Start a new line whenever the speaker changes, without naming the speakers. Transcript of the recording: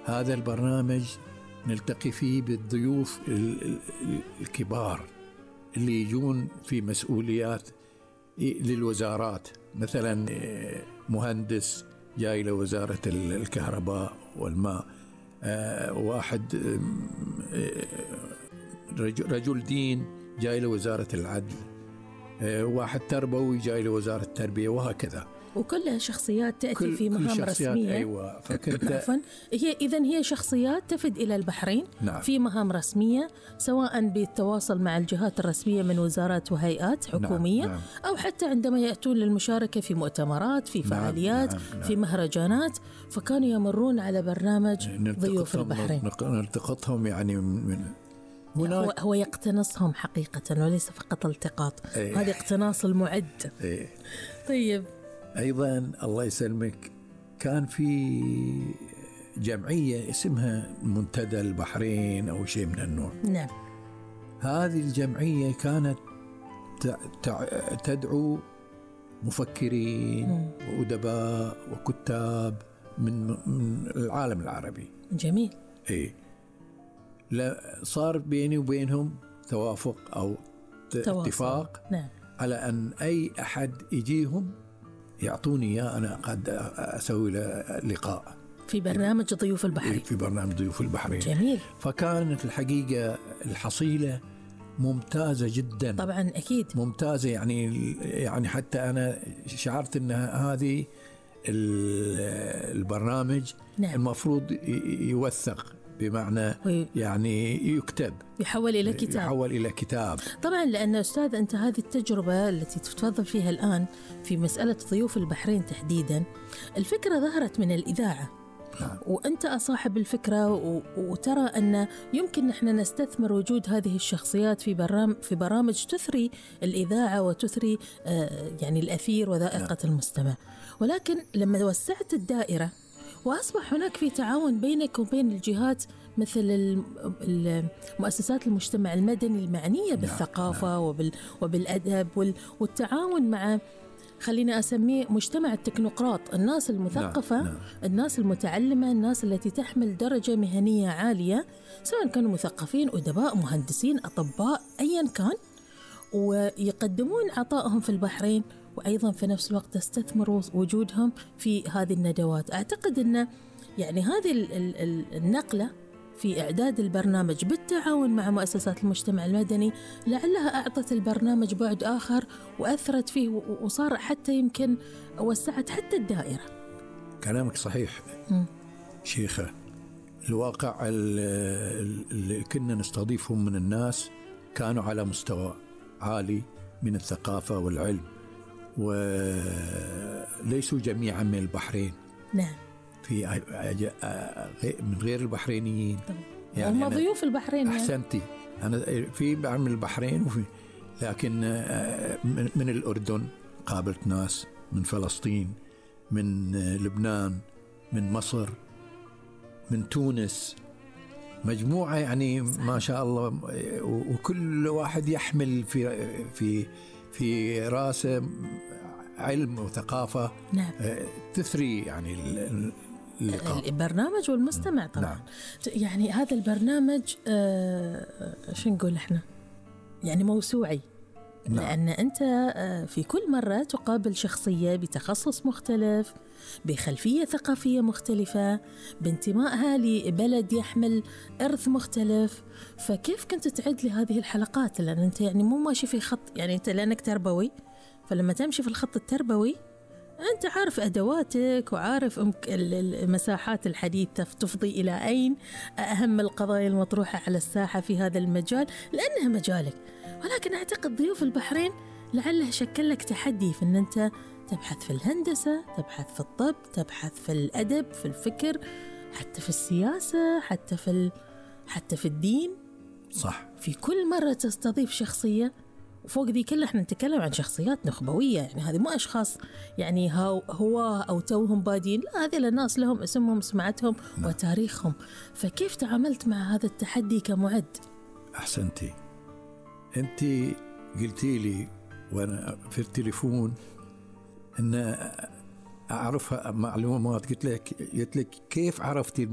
هذا البرنامج نلتقي فيه بالضيوف الكبار اللي يجون في مسؤوليات للوزارات، مثلا مهندس جاي لوزارة الكهرباء والماء، واحد رجل دين جاي لوزارة العدل، واحد تربوي جاي لوزارة التربية، وهكذا.
وكلها شخصيات تأتي في مهام رسمية.
أيوة. فكنت
هي شخصيات تفد إلى البحرين.
نعم.
في مهام رسمية، سواء بالتواصل مع الجهات الرسمية من وزارات وهيئات حكومية.
نعم.
أو حتى عندما يأتون للمشاركة في مؤتمرات، في فعاليات.
نعم.
في مهرجانات. فكانوا يمرون على برنامج ضيوف البحرين.
نلتقطهم يعني من
هو يقتنصهم حقيقة، وليس فقط التقاط. هذا اقتناص المعد. طيب،
أيضا الله يسلمك، كان في جمعية اسمها منتدى البحرين أو شيء من النوع.
نعم.
هذه الجمعية كانت تدعو مفكرين وأدباء وكتاب من العالم العربي.
جميل.
لا صار بيني وبينهم توافق أو اتفاق.
نعم.
على أن أي أحد يجيهم يعطوني إياه، أنا قد أسوي له لقاء
في برنامج ضيوف البحرين.
في برنامج ضيوف البحرين.
جميل.
فكانت الحقيقة الحصيلة ممتازة جدا.
طبعا أكيد
ممتازة، يعني حتى أنا شعرت أن هذه البرنامج
نعم.
المفروض يوثق، بمعنى يعني يكتب،
يحول إلى كتاب. طبعا لأن أستاذ أنت هذه التجربة التي تتفضل فيها الآن في مسألة ضيوف البحرين تحديدا، الفكرة ظهرت من الإذاعة.
نعم.
وأنت صاحب الفكرة، وترى أن يمكن نحن نستثمر وجود هذه الشخصيات في برامج تثري الإذاعة وتثري يعني الأثير وذائقة المستمع. ولكن لما وسعت الدائرة وأصبح هناك في تعاون بينك وبين الجهات مثل المؤسسات المجتمع المدني المعنية بالثقافة وبالأدب، والتعاون مع، خلينا أسميه، مجتمع التكنوقراط، الناس المثقفة. الناس المتعلمة، الناس التي تحمل درجة مهنية عالية، سواء كانوا مثقفين، أدباء، مهندسين، أطباء، أيا كان، ويقدمون عطائهم في البحرين، وأيضا في نفس الوقت تستثمروا وجودهم في هذه الندوات. أعتقد أن يعني هذه النقلة في إعداد البرنامج بالتعاون مع مؤسسات المجتمع المدني لعلها أعطت البرنامج بعد آخر وأثرت فيه، وصار حتى يمكن وسعت حتى الدائرة.
كلامك صحيح شيخة. الواقع اللي كنا نستضيفهم من الناس كانوا على مستوى عالي من الثقافة والعلم، وليسوا جميعا من البحرين.
نعم.
في من غير البحرينيين،
يعني هم ضيوف البحرين.
أحسنتي. أنا في من البحرين، لكن من الأردن قابلت ناس، من فلسطين، من لبنان، من مصر، من تونس، مجموعة يعني ما شاء الله. وكل واحد يحمل في راسه علم وثقافة.
نعم.
تثري يعني
البرنامج والمستمع طبعا.
نعم.
يعني هذا البرنامج شو نقول احنا، يعني موسوعي. نعم. لأن أنت في كل مرة تقابل شخصية بتخصص مختلف، بخلفية ثقافية مختلفة، بانتمائها لبلد يحمل إرث مختلف. فكيف كنت تعد لهذه الحلقات؟ لأن أنت يعني مو ماشي في خط، يعني أنت لأنك تربوي، فلما تمشي في الخط التربوي أنت عارف أدواتك وعارف المساحات الحديث تفضي إلى أين، أهم القضايا المطروحة على الساحة في هذا المجال لأنها مجالك. ولكن أعتقد ضيوف البحرين لعله شكل لك تحدي في أن أنت تبحث في الهندسة، تبحث في الطب، تبحث في الأدب، في الفكر، حتى في السياسة، حتى في الدين.
صح.
في كل مرة تستضيف شخصية، وفوق ذي كلها احنا نتكلم عن شخصيات نخبوية، يعني هذه مو أشخاص يعني هو أو توهم بادين، لا، هذه الناس لهم اسمهم، سمعتهم وتاريخهم. فكيف تعاملت مع هذا التحدي كمعد؟
أحسنتي. أنت قلتي لي وأنا في التليفون أن أعرف معلومات، قلت لك كيف عرفتي